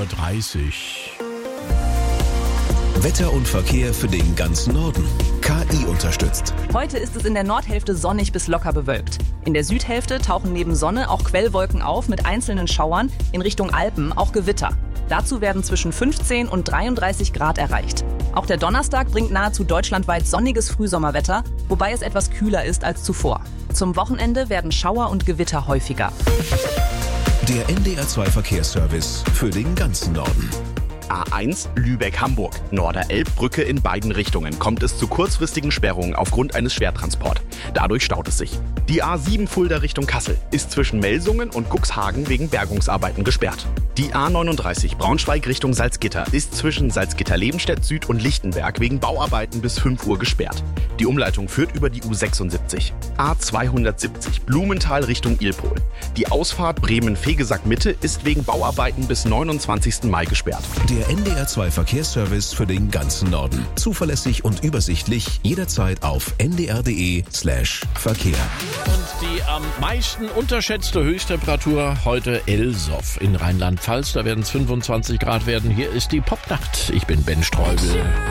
9:30 Uhr. Wetter und Verkehr für den ganzen Norden. KI unterstützt. Heute ist es in der Nordhälfte sonnig bis locker bewölkt. In der Südhälfte tauchen neben Sonne auch Quellwolken auf mit einzelnen Schauern, in Richtung Alpen auch Gewitter. Dazu werden zwischen 15 und 33 Grad erreicht. Auch der Donnerstag bringt nahezu deutschlandweit sonniges Frühsommerwetter, wobei es etwas kühler ist als zuvor. Zum Wochenende werden Schauer und Gewitter häufiger. Der NDR 2 Verkehrsservice für den ganzen Norden. A1 Lübeck-Hamburg, Norder-Elbbrücke in beiden Richtungen, kommt es zu kurzfristigen Sperrungen aufgrund eines Schwertransports. Dadurch staut es sich. Die A7 Fulda Richtung Kassel ist zwischen Melsungen und Cuxhagen wegen Bergungsarbeiten gesperrt. Die A39 Braunschweig Richtung Salzgitter ist zwischen Salzgitter-Lebenstedt Süd und Lichtenberg wegen Bauarbeiten bis 5 Uhr gesperrt. Die Umleitung führt über die U76. A270 Blumenthal Richtung Ilpol. Die Ausfahrt Bremen-Fegesack Mitte ist wegen Bauarbeiten bis 29. Mai gesperrt. Der NDR 2 Verkehrsservice für den ganzen Norden. Zuverlässig und übersichtlich, jederzeit auf ndr.de/Verkehr. Und die am meisten unterschätzte Höchsttemperatur heute Elsoff in Rheinland-Pfalz. Da werden es 25 Grad werden. Hier ist die Popnacht. Ich bin Ben Streubel.